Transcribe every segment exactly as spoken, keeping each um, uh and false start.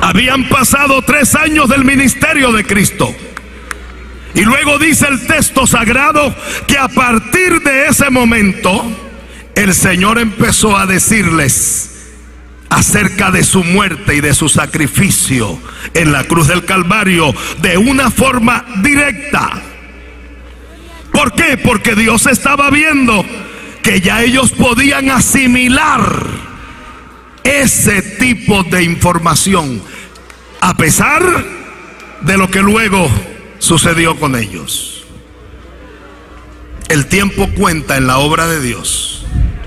Habían pasado tres años del ministerio de Cristo. Y luego dice el texto sagrado que a partir de ese momento el Señor empezó a decirles acerca de su muerte y de su sacrificio en la cruz del Calvario de una forma directa. ¿Por qué? Porque Dios estaba viendo que ya ellos podían asimilar ese tipo de información, a pesar de lo que luego sucedió con ellos. El tiempo cuenta en la obra de Dios.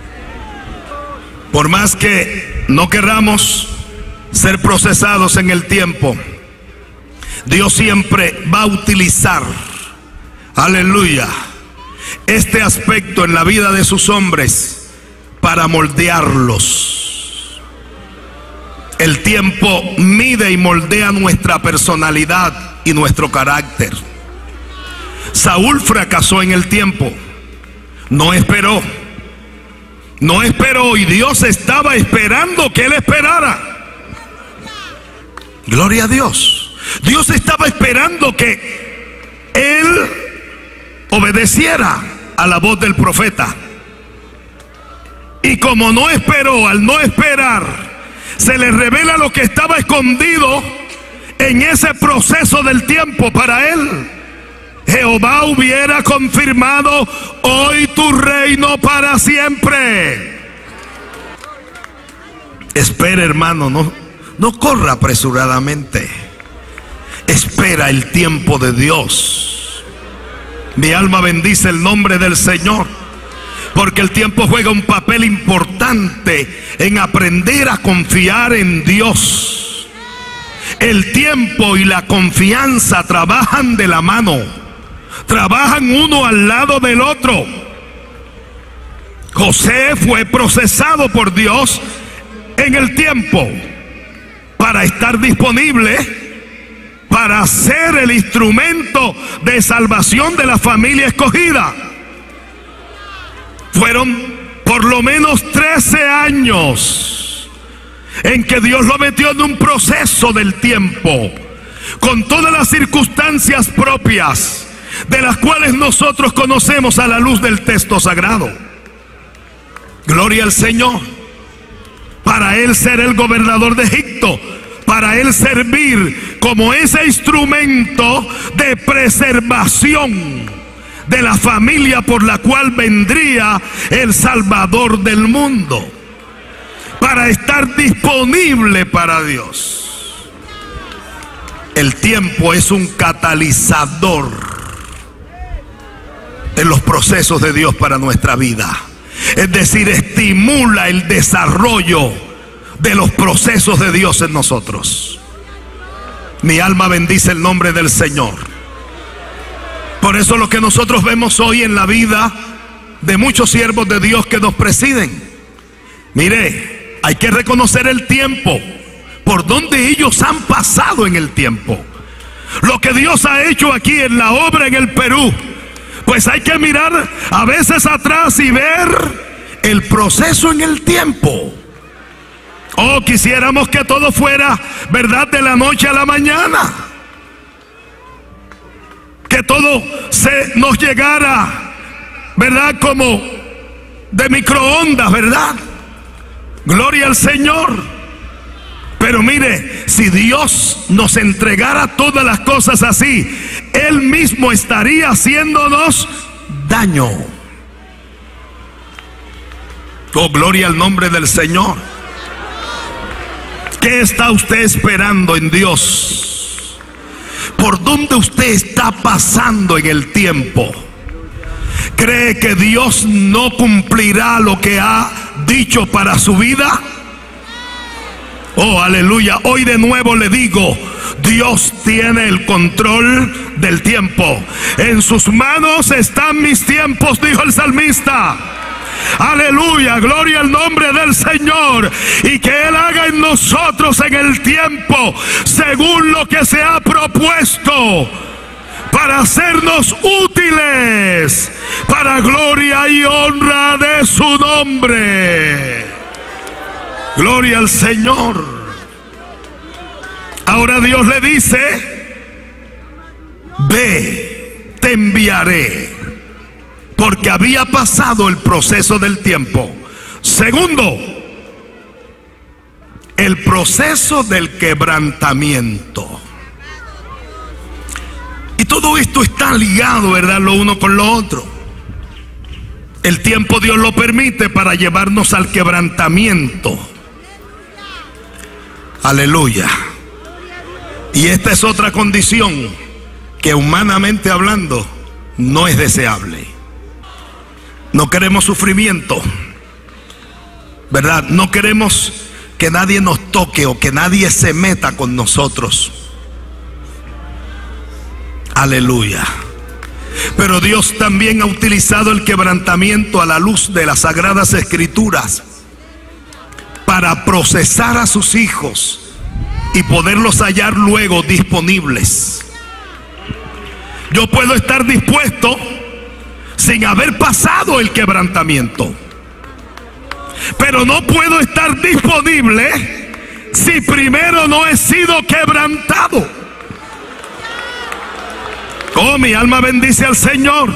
Por más que no querramos ser procesados en el tiempo, Dios siempre va a utilizar, aleluya, este aspecto en la vida de sus hombres para moldearlos. El tiempo mide y moldea nuestra personalidad y nuestro carácter. Saúl fracasó en el tiempo. No esperó. No esperó y Dios estaba esperando que él esperara. Gloria a Dios. Dios estaba esperando que él obedeciera a la voz del profeta. Y como no esperó, al no esperar, se le revela lo que estaba escondido en ese proceso del tiempo para él. Jehová hubiera confirmado hoy tu reino para siempre. Espera, hermano, no, no corra apresuradamente. Espera el tiempo de Dios. Mi alma bendice el nombre del Señor, porque el tiempo juega un papel importante en aprender a confiar en Dios. El tiempo y la confianza trabajan de la mano, trabajan uno al lado del otro. José fue procesado por Dios en el tiempo para estar disponible para ser el instrumento de salvación de la familia escogida. Fueron por lo menos trece años en que Dios lo metió en un proceso del tiempo, con todas las circunstancias propias de las cuales nosotros conocemos a la luz del texto sagrado. Gloria al Señor. Para él ser el gobernador de Egipto, para él servir como ese instrumento de preservación de la familia por la cual vendría el Salvador del mundo, para estar disponible para Dios. El tiempo es un catalizador en los procesos de Dios para nuestra vida. Es decir, estimula el desarrollo de los procesos de Dios en nosotros. Mi alma bendice el nombre del Señor. Por eso lo que nosotros vemos hoy en la vida de muchos siervos de Dios que nos presiden, mire, hay que reconocer el tiempo, por donde ellos han pasado en el tiempo. Lo que Dios ha hecho aquí en la obra en el Perú, pues hay que mirar a veces atrás y ver el proceso en el tiempo. Oh, quisiéramos que todo fuera, ¿verdad?, de la noche a la mañana. Que todo se nos llegara, ¿verdad?, como de microondas, ¿verdad? Gloria al Señor. Pero mire, si Dios nos entregara todas las cosas así, Él mismo estaría haciéndonos daño. Oh, gloria al nombre del Señor. ¿Qué está usted esperando en Dios? ¿Por dónde usted está pasando en el tiempo? ¿Cree que Dios no cumplirá lo que ha dicho para su vida? Oh, aleluya. Hoy de nuevo le digo, Dios tiene el control del tiempo. En sus manos están mis tiempos, dijo el salmista. Aleluya, gloria al nombre del Señor. Y que Él haga en nosotros en el tiempo según lo que se ha propuesto, para hacernos útiles para gloria y honra de su nombre. Gloria al Señor. Ahora Dios le dice: ve, te enviaré, porque había pasado el proceso del tiempo. Segundo, el proceso del quebrantamiento. Y todo esto está ligado, ¿verdad?, lo uno con lo otro. El tiempo Dios lo permite para llevarnos al quebrantamiento. Aleluya. Y esta es otra condición que, humanamente hablando, no es deseable. No queremos sufrimiento, ¿verdad? No queremos que nadie nos toque o que nadie se meta con nosotros. Aleluya. Pero Dios también ha utilizado el quebrantamiento a la luz de las Sagradas Escrituras para procesar a sus hijos y poderlos hallar luego disponibles. Yo puedo estar dispuesto sin haber pasado el quebrantamiento, pero no puedo estar disponible si primero no he sido quebrantado. Oh, mi alma bendice al Señor.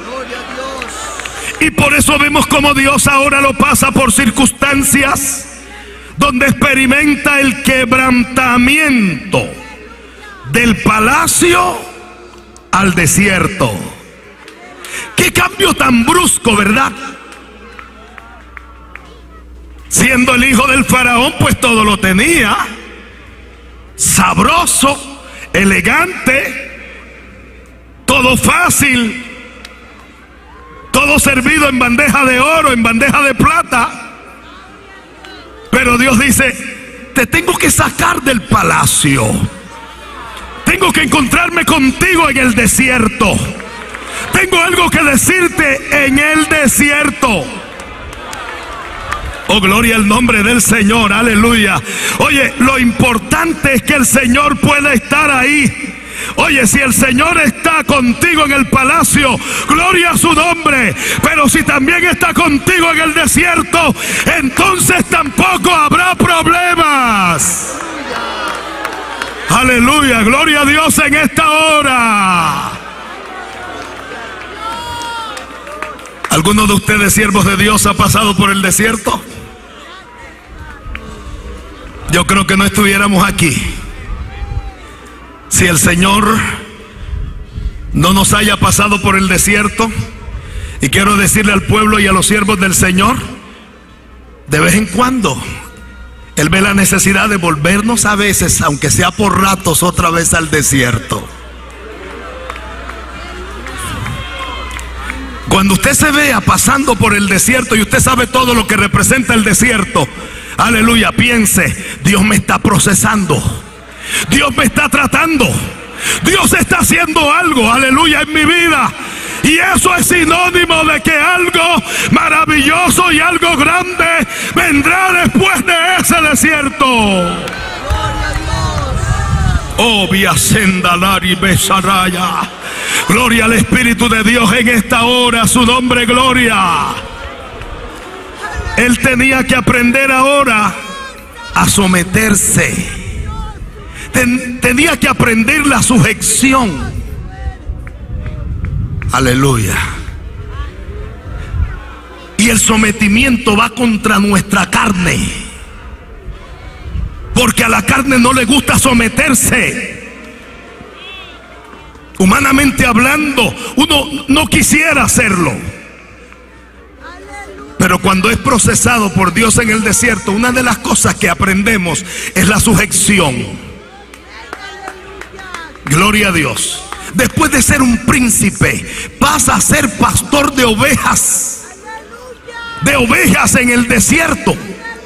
Y por eso vemos como Dios ahora lo pasa por circunstancias donde experimenta el quebrantamiento del palacio al desierto. Qué cambio tan brusco, ¿verdad? Siendo el hijo del faraón, pues todo lo tenía: sabroso, elegante, todo fácil, todo servido en bandeja de oro, en bandeja de plata. Pero Dios dice: te tengo que sacar del palacio, tengo que encontrarme contigo en el desierto, tengo algo que decirte en el desierto. Oh, gloria al nombre del Señor, aleluya. Oye, lo importante es que el Señor pueda estar ahí. Oye, si el Señor está contigo en el palacio, gloria a su nombre. Pero si también está contigo en el desierto, entonces tampoco habrá problemas. Aleluya, gloria a Dios en esta hora. ¿Alguno de ustedes, siervos de Dios, ha pasado por el desierto? Yo creo que no estuviéramos aquí si el Señor no nos haya pasado por el desierto. Y quiero decirle al pueblo y a los siervos del Señor, de vez en cuando Él ve la necesidad de volvernos a veces, aunque sea por ratos, otra vez al desierto. Cuando usted se vea pasando por el desierto y usted sabe todo lo que representa el desierto, aleluya, piense: Dios me está procesando, Dios me está tratando, Dios está haciendo algo, aleluya, en mi vida. Y eso es sinónimo de que algo maravilloso y algo grande vendrá después de ese desierto. Oh, Viasendalari Besaraya. Gloria al Espíritu de Dios en esta hora, su nombre, gloria. Él tenía que aprender ahora a someterse. Ten, tenía que aprender la sujeción. Aleluya. Y el sometimiento va contra nuestra carne, porque a la carne no le gusta someterse. Humanamente hablando, uno no quisiera hacerlo. Pero cuando es procesado por Dios en el desierto, una de las cosas que aprendemos es la sujeción. Gloria a Dios. Después de ser un príncipe, pasa a ser pastor de ovejas. De ovejas en el desierto.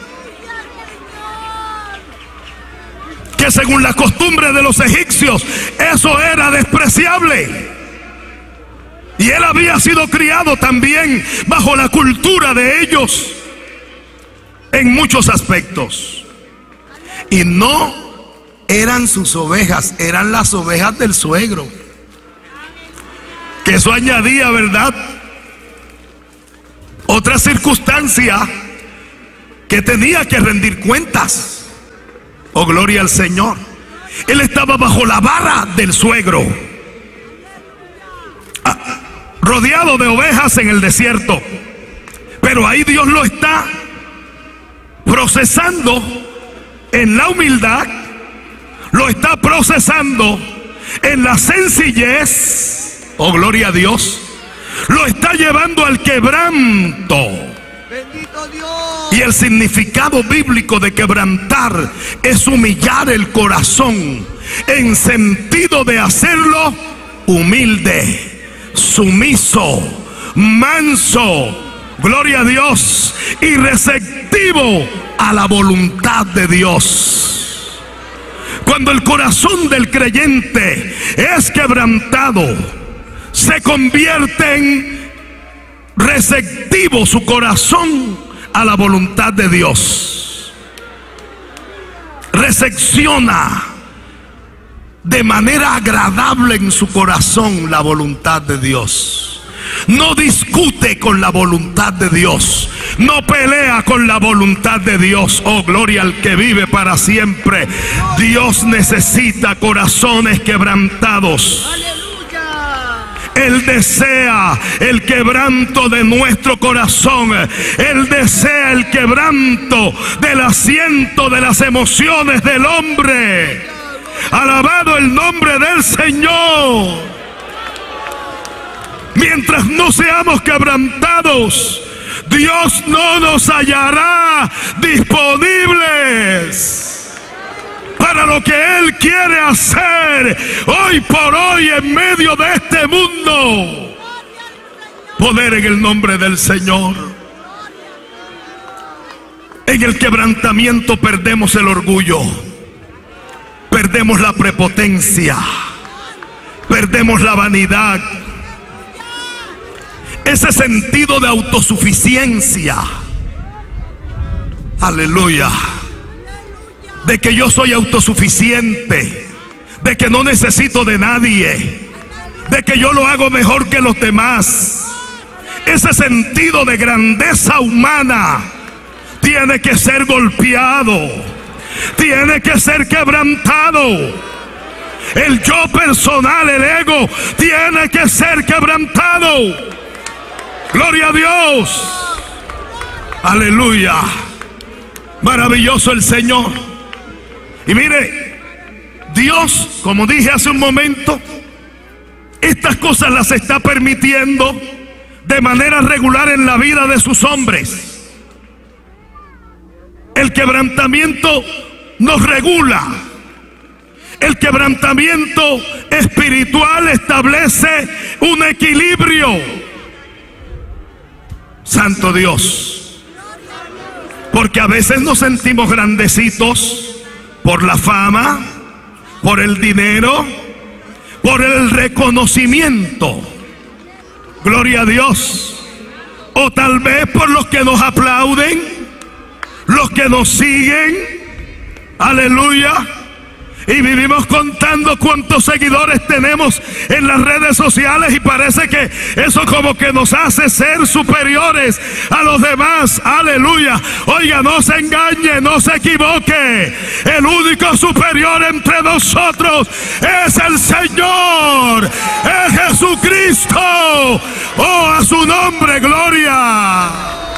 Que según la costumbre de los egipcios, eso era despreciable. Y él había sido criado también bajo la cultura de ellos en muchos aspectos. Y no eran sus ovejas, eran las ovejas del suegro. Que eso añadía, ¿verdad?, otra circunstancia, que tenía que rendir cuentas. Oh, gloria al Señor. Él estaba bajo la vara del suegro, rodeado de ovejas en el desierto. Pero ahí Dios lo está procesando en la humildad, lo está procesando en la sencillez, oh gloria a Dios, lo está llevando al quebranto. Bendito Dios. Y el significado bíblico de quebrantar es humillar el corazón, en sentido de hacerlo humilde, sumiso, manso, gloria a Dios, y receptivo a la voluntad de Dios. Cuando el corazón del creyente es quebrantado, se convierte en receptivo su corazón a la voluntad de Dios. Recepciona de manera agradable en su corazón la voluntad de Dios. No discute con la voluntad de Dios. No pelea con la voluntad de Dios. Oh, gloria al que vive para siempre. Dios necesita corazones quebrantados. Él desea el quebranto de nuestro corazón. Él desea el quebranto del asiento de las emociones del hombre. Alabado el nombre del Señor. Mientras no seamos quebrantados, Dios no nos hallará disponibles para lo que Él quiere hacer hoy por hoy en medio de este mundo. Poder en el nombre del Señor. En el quebrantamiento perdemos el orgullo, perdemos la prepotencia, perdemos la vanidad, ese sentido de autosuficiencia. Aleluya. De que yo soy autosuficiente, de que no necesito de nadie, de que yo lo hago mejor que los demás. Ese sentido de grandeza humana tiene que ser golpeado, tiene que ser quebrantado. El yo personal, el ego, tiene que ser quebrantado. Gloria a Dios. Aleluya. Maravilloso el Señor. Y mire, Dios, como dije hace un momento, estas cosas las está permitiendo de manera regular en la vida de sus hombres. El quebrantamiento nos regula. El quebrantamiento espiritual establece un equilibrio. Santo Dios. Porque a veces nos sentimos grandecitos por la fama, por el dinero, por el reconocimiento. Gloria a Dios. O tal vez por los que nos aplauden, los que nos siguen. Aleluya. Y vivimos contando cuántos seguidores tenemos en las redes sociales y parece que eso como que nos hace ser superiores a los demás. Aleluya. Oiga, no se engañe, no se equivoque. El único superior entre nosotros es el Señor, es Jesucristo. Oh, a su nombre, gloria.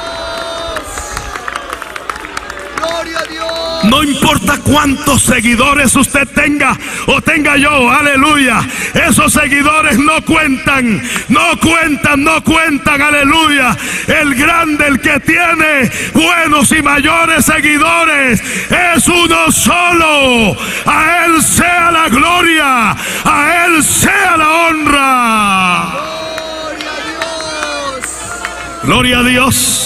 Gloria a Dios. No importa cuántos seguidores usted tenga o tenga yo, aleluya. Esos seguidores no cuentan, no cuentan, no cuentan, aleluya. El grande, el que tiene buenos y mayores seguidores, es uno solo. A Él sea la gloria, a Él sea la honra. Gloria a Dios. Gloria a Dios.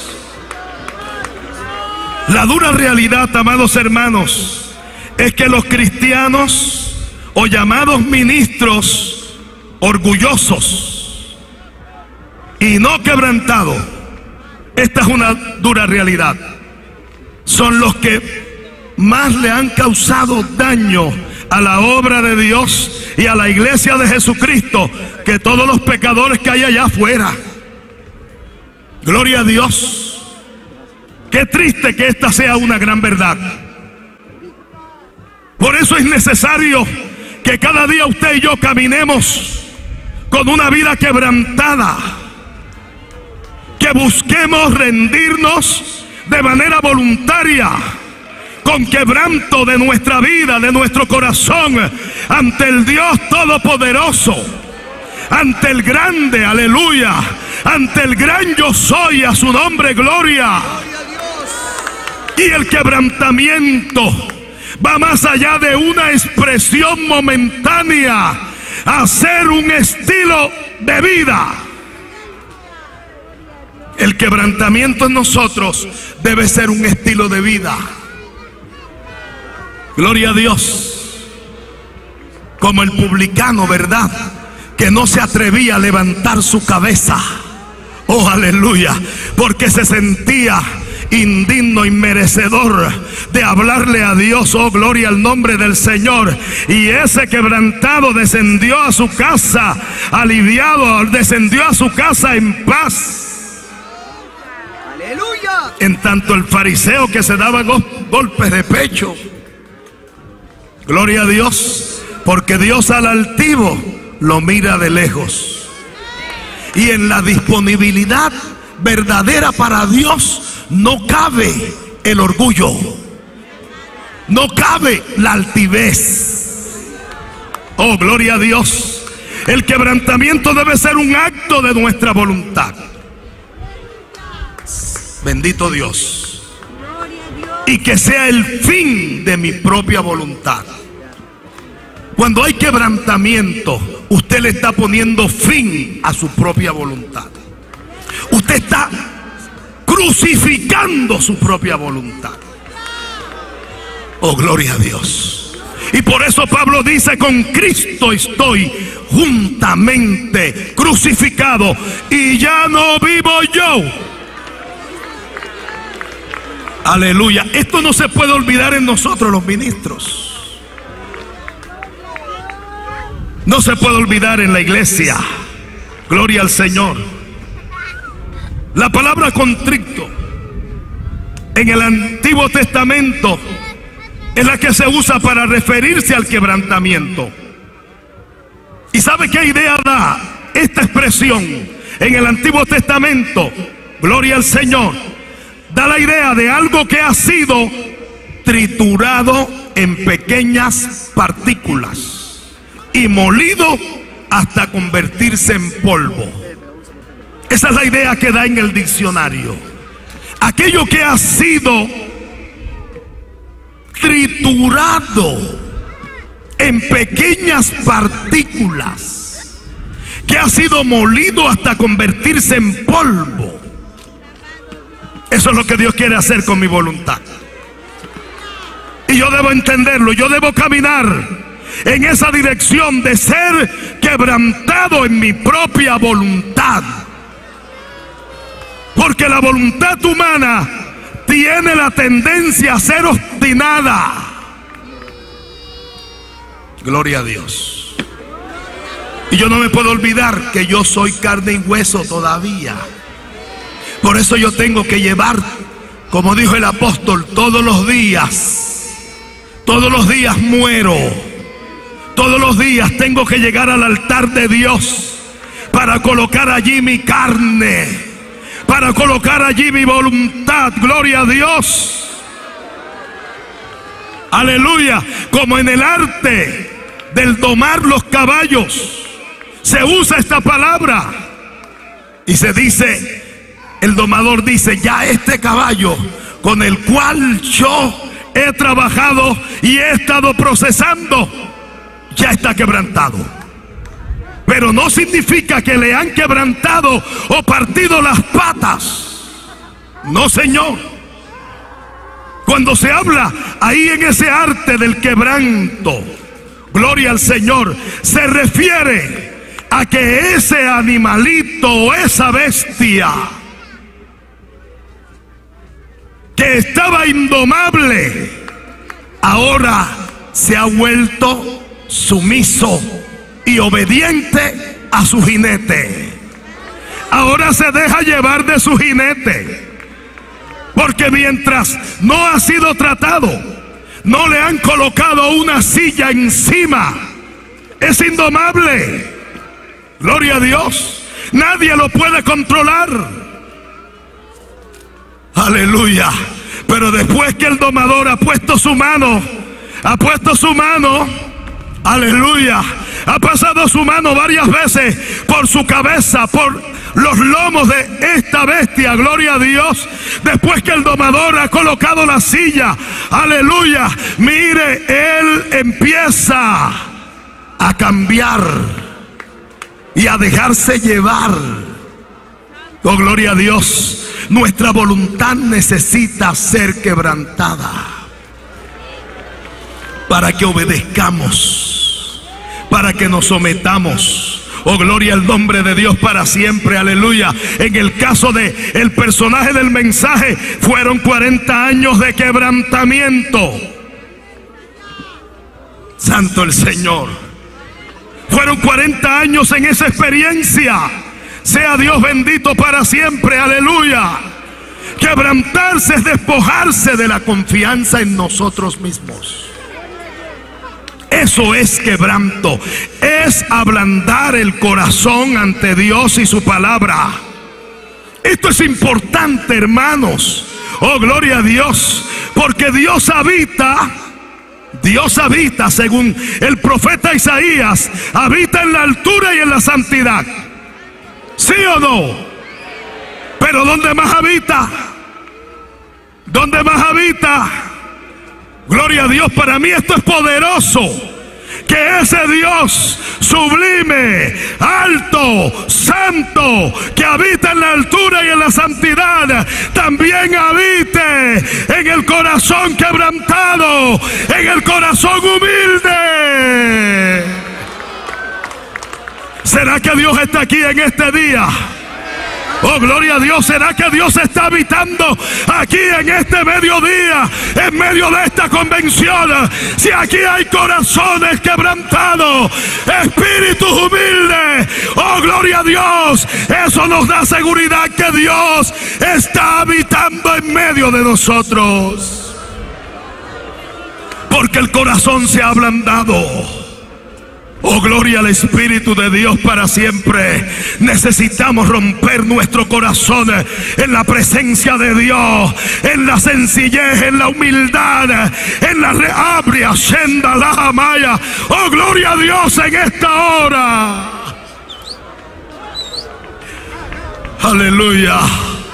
La dura realidad, amados hermanos, es que los cristianos o llamados ministros orgullosos y no quebrantados, esta es una dura realidad, son los que más le han causado daño a la obra de Dios y a la iglesia de Jesucristo que todos los pecadores que hay allá afuera. Gloria a Dios. Qué triste que esta sea una gran verdad. Por eso es necesario que cada día usted y yo caminemos con una vida quebrantada, que busquemos rendirnos de manera voluntaria, con quebranto de nuestra vida, de nuestro corazón, ante el Dios Todopoderoso, ante el grande, aleluya, ante el gran yo soy, a su nombre gloria. Y el quebrantamiento va más allá de una expresión momentánea a ser un estilo de vida. El quebrantamiento en nosotros debe ser un estilo de vida. Gloria a Dios. Como el publicano, ¿verdad?, que no se atrevía a levantar su cabeza. Oh, aleluya. Porque se sentía indigno y merecedor de hablarle a Dios. Oh, gloria al nombre del Señor. Y ese quebrantado descendió a su casa aliviado, descendió a su casa en paz. Aleluya. En tanto el fariseo que se daba go golpes de pecho. Gloria a Dios, porque Dios al altivo lo mira de lejos. Y en la disponibilidad verdadera para Dios no cabe el orgullo, no cabe la altivez. Oh, gloria a Dios. El quebrantamiento debe ser un acto de nuestra voluntad. Bendito Dios. Y que sea el fin de mi propia voluntad. Cuando hay quebrantamiento, usted le está poniendo fin a su propia voluntad. Usted está crucificando su propia voluntad. Oh, gloria a Dios. Y por eso Pablo dice: con Cristo estoy juntamente crucificado, y ya no vivo yo. Aleluya. Esto no se puede olvidar en nosotros los ministros. No se puede olvidar en la iglesia. Gloria al Señor. La palabra contrito en el Antiguo Testamento es la que se usa para referirse al quebrantamiento. ¿Y sabe qué idea da esta expresión en el Antiguo Testamento? Gloria al Señor. Da la idea de algo que ha sido triturado en pequeñas partículas y molido hasta convertirse en polvo. Esa es la idea que da en el diccionario. Aquello que ha sido triturado en pequeñas partículas, que ha sido molido hasta convertirse en polvo. Eso es lo que Dios quiere hacer con mi voluntad. Y yo debo entenderlo, yo debo caminar en esa dirección de ser quebrantado en mi propia voluntad. Porque la voluntad humana tiene la tendencia a ser obstinada. Gloria a Dios. Y yo no me puedo olvidar que yo soy carne y hueso todavía. Por eso yo tengo que llevar, como dijo el apóstol, todos los días, todos los días muero. Todos los días tengo que llegar al altar de Dios para colocar allí mi carne, para colocar allí mi voluntad. Gloria a Dios. Aleluya. Como en el arte del domar los caballos se usa esta palabra y se dice, el domador dice: ya este caballo con el cual yo he trabajado y he estado procesando, ya está quebrantado. Pero no significa que le han quebrantado o partido las patas. No, señor. Cuando se habla ahí en ese arte del quebranto, gloria al Señor, se refiere a que ese animalito o esa bestia que estaba indomable, ahora se ha vuelto sumiso y obediente a su jinete. Ahora se deja llevar de su jinete. Porque mientras no ha sido tratado, No le han colocado una silla encima. Es indomable. Gloria a Dios. Nadie lo puede controlar. Aleluya. Pero después que el domador ha puesto su mano, ha puesto su mano, aleluya, ha pasado su mano varias veces por su cabeza, por los lomos de esta bestia, gloria a Dios. Después que el domador ha colocado la silla, aleluya, mire, él empieza a cambiar y a dejarse llevar. Oh, gloria a Dios. Nuestra voluntad necesita ser quebrantada para que obedezcamos, para que nos sometamos. Oh, gloria al nombre de Dios para siempre, aleluya. En el caso de el personaje del mensaje, fueron cuarenta años de quebrantamiento. Santo el Señor. Fueron cuarenta años en esa experiencia. Sea Dios bendito para siempre, aleluya. Quebrantarse es despojarse de la confianza en nosotros mismos. Eso es quebranto. Es ablandar el corazón ante Dios y su palabra. Esto es importante, hermanos. Oh, gloria a Dios. Porque Dios habita, Dios habita, según el profeta Isaías, habita en la altura y en la santidad. ¿Sí o no? Pero ¿dónde más habita? ¿Dónde más habita? Gloria a Dios. Para mí esto es poderoso. Que ese Dios sublime, alto, santo, que habita en la altura y en la santidad, también habite en el corazón quebrantado, en el corazón humilde. ¿Será que Dios está aquí en este día? Oh, gloria a Dios. ¿Será que Dios está habitando aquí en este mediodía, en medio de esta convención? Si aquí hay corazones quebrantados, espíritus humildes, oh, gloria a Dios, eso nos da seguridad que Dios está habitando en medio de nosotros. Porque el corazón se ha ablandado. Oh, gloria al Espíritu de Dios para siempre. Necesitamos romper nuestro corazón en la presencia de Dios, en la sencillez, en la humildad, en la reabria, senda la amaya. Oh, gloria a Dios en esta hora. Aleluya.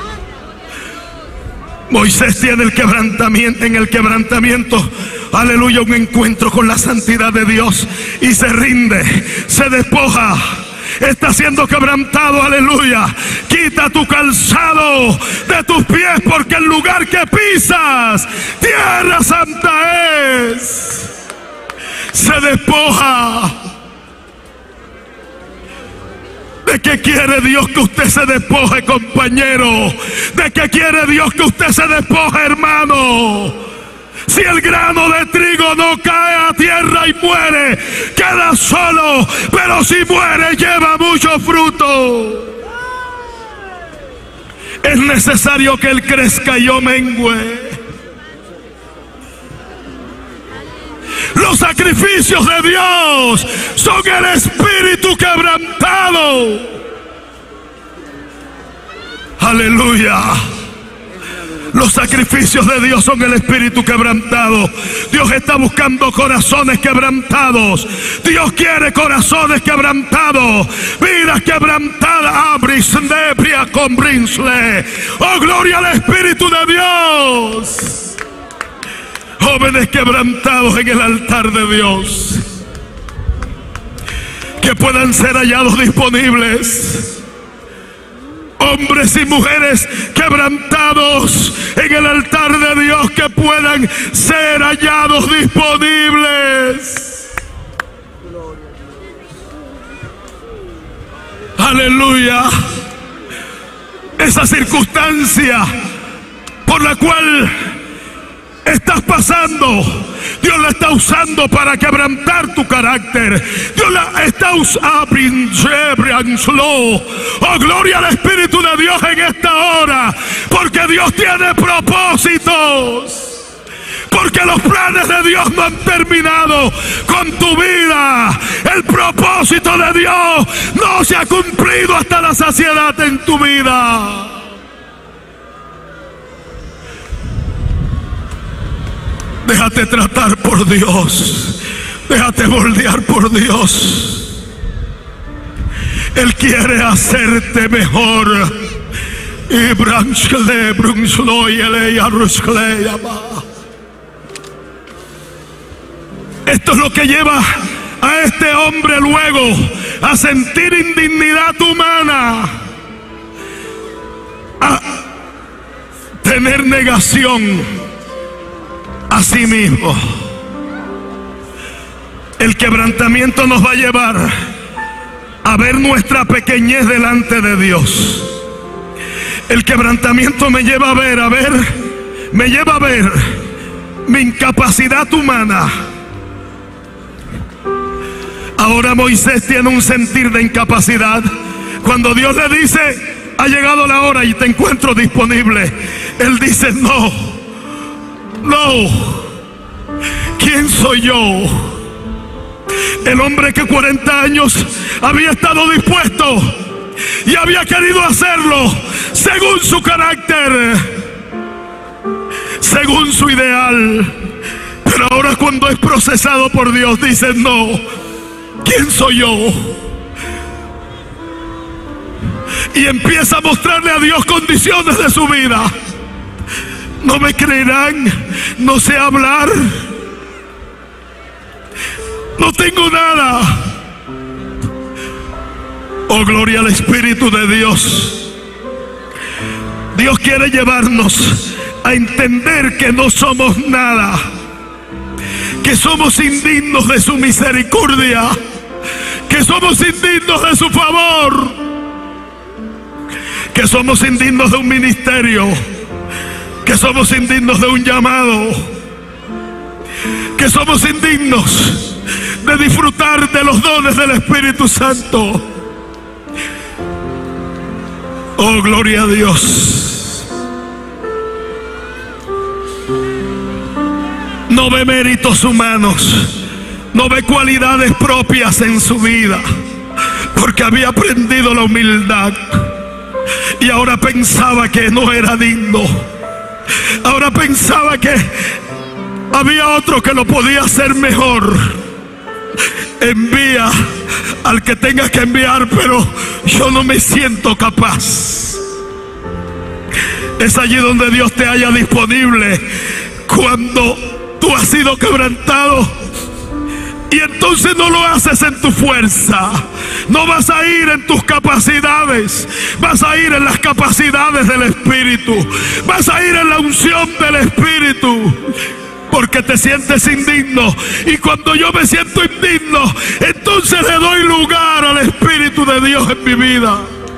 Moisés tiene el quebrantamiento, en el quebrantamiento, aleluya, un encuentro con la santidad de Dios y se rinde, se despoja, está siendo quebrantado, aleluya. Quita tu calzado de tus pies, porque el lugar que pisas, tierra santa es. Se despoja. ¿De qué quiere Dios que usted se despoje, compañero? ¿De qué quiere Dios que usted se despoje, hermano? Si el grano de trigo no cae a tierra y muere, queda solo, pero si muere lleva mucho fruto. Es necesario que Él crezca y yo mengüe. Los sacrificios de Dios son el espíritu quebrantado. Aleluya. Los sacrificios de Dios son el espíritu quebrantado. Dios está buscando corazones quebrantados. Dios quiere corazones quebrantados, vidas quebrantadas. Oh, gloria al Espíritu de Dios. Jóvenes quebrantados en el altar de Dios, que puedan ser hallados disponibles. Hombres y mujeres quebrantados en el altar de Dios, que puedan ser hallados disponibles. Aleluya. Esa circunstancia por la cual estás pasando, Dios la está usando para quebrantar tu carácter. Dios la está usando. Oh, gloria al Espíritu de Dios en esta hora, porque Dios tiene propósitos porque los planes de Dios no han terminado con tu vida. El propósito de Dios no se ha cumplido hasta la saciedad en tu vida. Déjate tratar por Dios. Déjate moldear por Dios. Él quiere hacerte mejor. Esto es lo que lleva a este hombre luego a sentir indignidad humana, a tener negación a sí mismo. El quebrantamiento nos va a llevar a ver nuestra pequeñez delante de Dios. El quebrantamiento me lleva a ver, a ver, me lleva a ver mi incapacidad humana. Ahora Moisés tiene un sentir de incapacidad. Cuando Dios le dice, ha llegado la hora y te encuentro disponible, él dice, no, no, ¿quién soy yo? El hombre que cuarenta años había estado dispuesto y había querido hacerlo según su carácter, según su ideal. Pero ahora cuando es procesado por Dios dice, no, ¿quién soy yo? Y empieza a mostrarle a Dios condiciones de su vida. No me creerán, no sé hablar, no tengo nada. Oh, gloria al Espíritu de Dios. Dios quiere llevarnos a entender que no somos nada, que somos indignos de su misericordia, que somos indignos de su favor, que somos indignos de un ministerio, que somos indignos de un llamado, que somos indignos de disfrutar de los dones del Espíritu Santo. Oh, gloria a Dios. No ve méritos humanos, no ve cualidades propias en su vida, porque había aprendido la humildad y ahora pensaba que no era digno. Ahora pensaba que había otro que lo podía hacer mejor. Envía al que tengas que enviar, pero yo no me siento capaz. Es allí donde Dios te halla disponible, cuando tú has sido quebrantado y entonces no lo haces en tu fuerza. No vas a ir en tus capacidades, vas a ir en las capacidades del Espíritu, vas a ir en la unción del Espíritu, porque te sientes indigno. Y cuando yo me siento indigno, entonces le doy lugar al Espíritu de Dios en mi vida.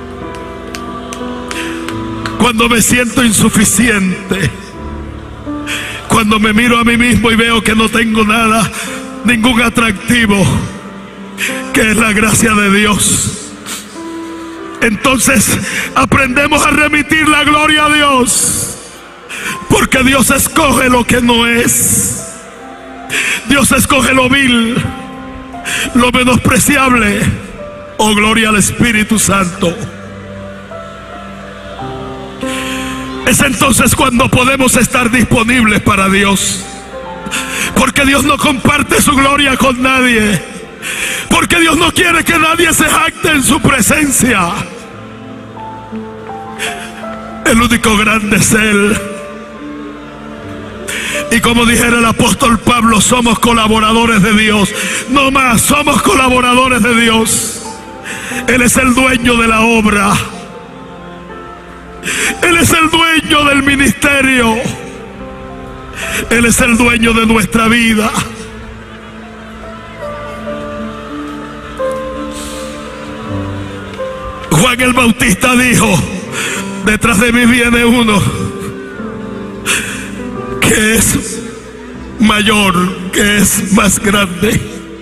Cuando me siento insuficiente, cuando me miro a mí mismo y veo que no tengo nada, ningún atractivo, que es la gracia de Dios, entonces aprendemos a remitir la gloria a Dios, porque Dios escoge lo que no es. Dios escoge lo vil, lo menospreciable. Oh, gloria al Espíritu Santo. Es entonces cuando podemos estar disponibles para Dios, porque Dios no comparte su gloria con nadie, porque Dios no quiere que nadie se jacte en su presencia. El único grande es Él. Y como dijera el apóstol Pablo, somos colaboradores de Dios. No más, somos colaboradores de Dios. Él es el dueño de la obra. Él es el dueño del ministerio. Él es el dueño de nuestra vida. Juan el Bautista dijo, detrás de mí viene uno que es mayor, que es más grande,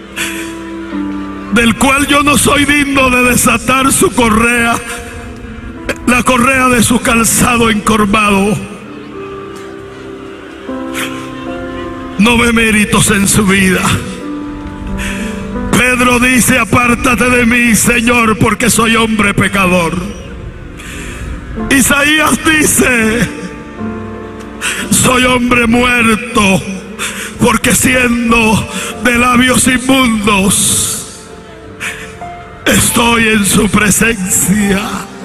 del cual yo no soy digno de desatar su correa, la correa de su calzado encorvado. no ve méritos en su vida. Pedro dice: apártate de mí, Señor, porque soy hombre pecador. Isaías dice: soy hombre muerto, porque siendo de labios inmundos, estoy en su presencia.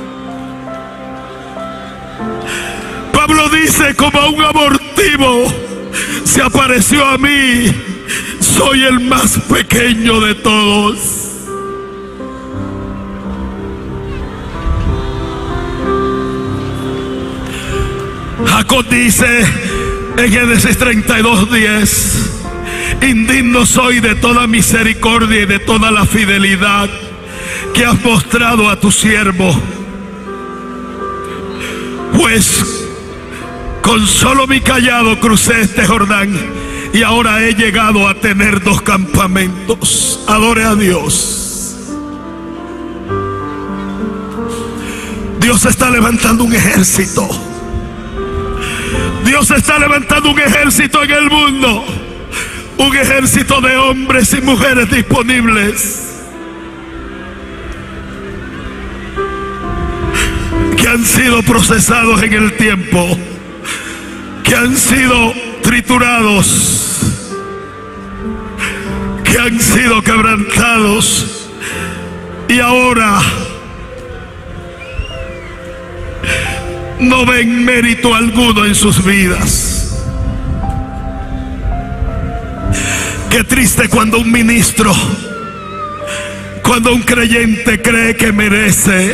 Pablo dice: como un abortivo se apareció a mí, soy el más pequeño de todos. Jacob dice en Génesis treinta y dos diez: indigno soy de toda misericordia y de toda la fidelidad que has mostrado a tu siervo, pues con solo mi cayado crucé este Jordán y ahora he llegado a tener dos campamentos. Adore a Dios. Dios está levantando un ejército. Dios está levantando un ejército en el mundo. Un ejército de hombres y mujeres disponibles, que han sido procesados en el tiempo, que han sido triturados, que han sido quebrantados y ahora no ven mérito alguno en sus vidas. Qué triste cuando un ministro, cuando un creyente cree que merece.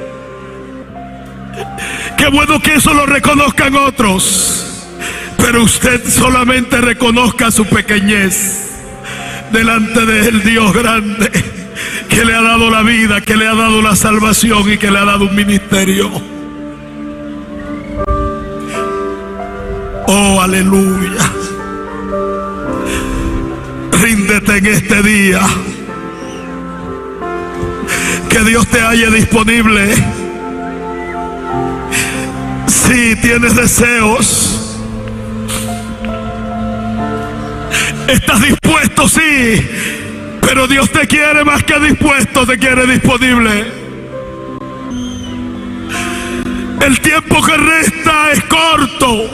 Qué bueno que eso lo reconozcan otros, pero usted solamente reconozca su pequeñez delante del Dios grande, que le ha dado la vida, que le ha dado la salvación y que le ha dado un ministerio. Oh, aleluya. Ríndete en este día. Que Dios te haya disponible. Si tienes deseos, estás dispuesto, sí, pero Dios te quiere más que dispuesto, te quiere disponible. El tiempo que resta es corto.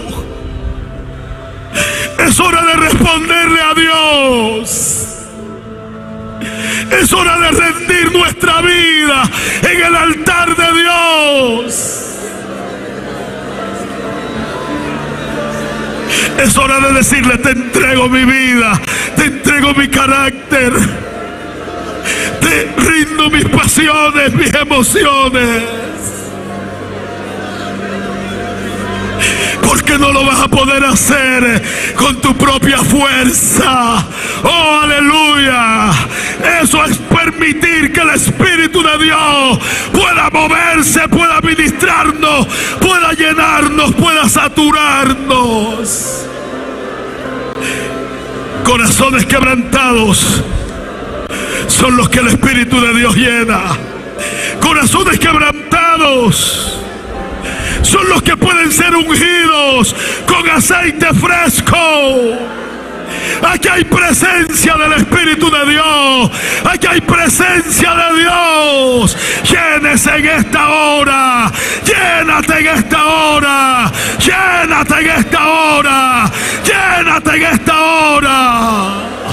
Es hora de responderle a Dios. Es hora de rendir nuestra vida en el altar de Dios. Es hora de decirle: te entrego mi vida, te entrego mi carácter, te rindo mis pasiones, mis emociones. Porque no lo vas a poder hacer con tu propia fuerza. Oh, aleluya. Eso es permitir que el Espíritu de Dios pueda moverse, pueda ministrarnos, pueda llenarnos, pueda saturarnos. Corazones quebrantados son los que el Espíritu de Dios llena. Corazones quebrantados son los que pueden ser ungidos con aceite fresco. Aquí hay presencia del Espíritu de Dios. Aquí hay presencia de Dios. Llénese en esta hora. Llénate en esta hora. Llénate en esta hora. Llénate en esta hora.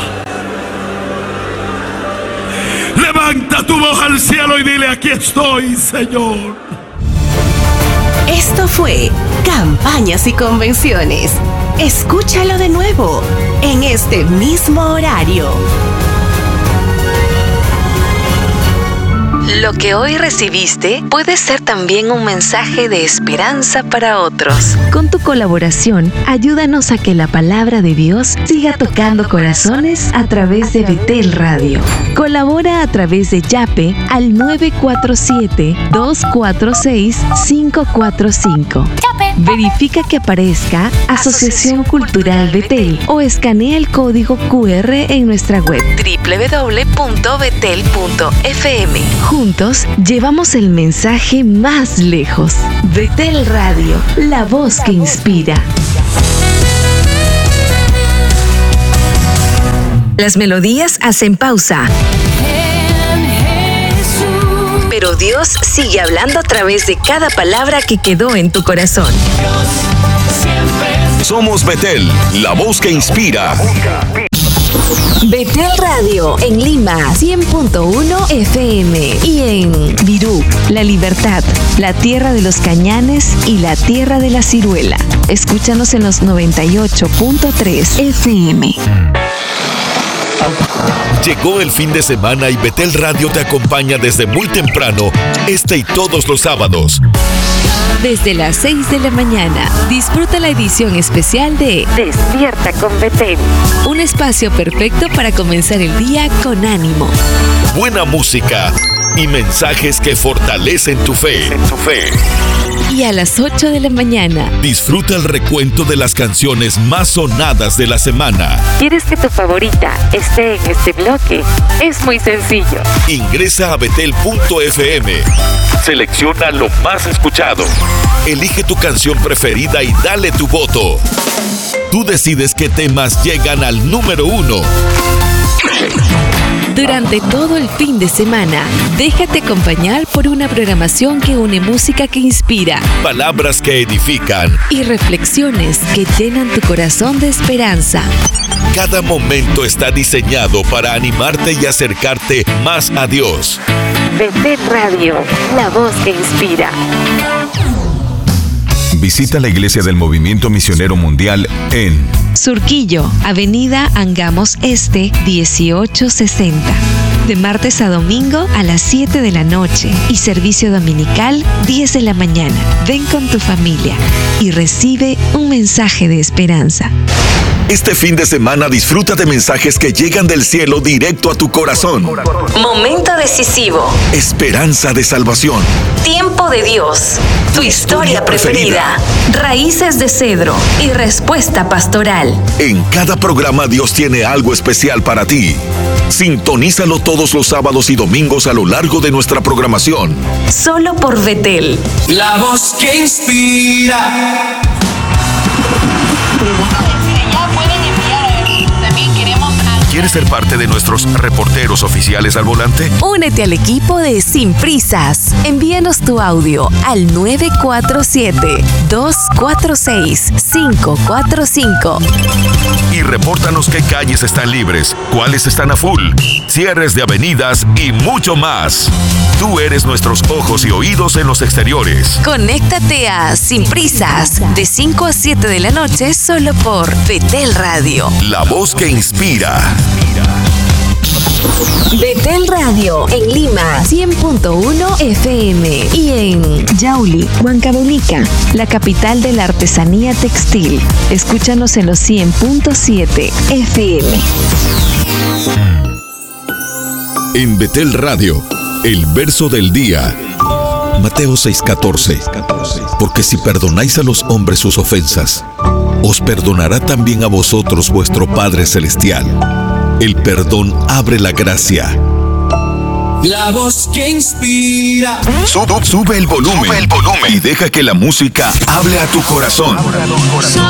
Levanta tu voz al cielo y dile: aquí estoy, Señor. Esto fue Campañas y Convenciones. Escúchalo de nuevo en este mismo horario. Lo que hoy recibiste puede ser también un mensaje de esperanza para otros. Con tu colaboración, ayúdanos a que la palabra de Dios siga tocando corazones a través de Betel Radio. Colabora a través de Yape al nueve cuatro siete, dos cuatro seis, cinco cuatro cinco. Verifica que aparezca Asociación Cultural Betel o escanea el código cu erre en nuestra web doble u doble u doble u punto betel punto efe eme. Juntos llevamos el mensaje más lejos. Betel Radio, la voz que inspira. Las melodías hacen pausa, pero Dios sigue hablando a través de cada palabra que quedó en tu corazón. Somos Betel, la voz que inspira. Betel Radio en Lima, cien punto uno F M, y en Virú, La Libertad, la tierra de los cañanes y la tierra de la ciruela. Escúchanos en los noventa y ocho punto tres F M. Llegó el fin de semana y Betel Radio te acompaña desde muy temprano, este y todos los sábados. Desde las seis de la mañana, disfruta la edición especial de Despierta con Betel. Un espacio perfecto para comenzar el día con ánimo. Buena música y mensajes que fortalecen tu fe. Tu fe. Y a las ocho de la mañana, disfruta el recuento de las canciones más sonadas de la semana. ¿Quieres que tu favorita esté en este bloque? Es muy sencillo. Ingresa a betel punto f m. Selecciona lo más escuchado. Elige tu canción preferida y dale tu voto. Tú decides qué temas llegan al número uno. Durante todo el fin de semana, déjate acompañar por una programación que une música que inspira, palabras que edifican y reflexiones que llenan tu corazón de esperanza. Cada momento está diseñado para animarte y acercarte más a Dios. Betel Radio, la voz que inspira. Visita la Iglesia del Movimiento Misionero Mundial en Surquillo, Avenida Angamos Este, dieciocho sesenta. De martes a domingo a las siete de la noche y servicio dominical diez de la mañana. Ven con tu familia y recibe un mensaje de esperanza. Este fin de semana disfruta de mensajes que llegan del cielo directo a tu corazón. Momento decisivo. Esperanza de salvación. Tiempo de Dios. Tu historia preferida. Raíces de cedro y respuesta pastoral. En cada programa Dios tiene algo especial para ti. Sintonízalo todos los sábados y domingos a lo largo de nuestra programación. Solo por Betel. La voz que inspira. ¿Quieres ser parte de nuestros reporteros oficiales al volante? Únete al equipo de Sin Prisas. Envíanos tu audio al nueve cuatro siete, dos cuatro seis, cinco cuatro cinco. Y repórtanos qué calles están libres, cuáles están a full, cierres de avenidas y mucho más. Tú eres nuestros ojos y oídos en los exteriores. Conéctate a Sin Prisas de cinco a siete de la noche solo por Betel Radio. La voz que inspira. Betel Radio en Lima, cien punto uno F M, y en Yauli, Huancavelica, la capital de la artesanía textil. Escúchanos en los cien punto siete F M. En Betel Radio, el verso del día. Mateo seis catorce. Porque si perdonáis a los hombres sus ofensas, os perdonará también a vosotros vuestro Padre Celestial. El perdón abre la gracia. La voz que inspira. Sube, sube el volumen. Sube el volumen. Y deja que la música hable a tu corazón.